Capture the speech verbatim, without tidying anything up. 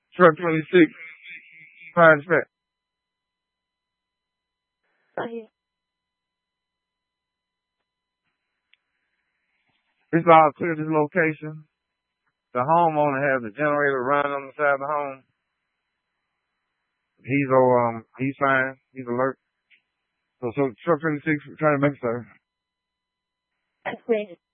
Truck twenty-six, fire dispatch. It's all clear this location. The homeowner has a generator running on the side of the home. He's oh, um he's fine. He's alert. So so truck twenty-six trying to make sure.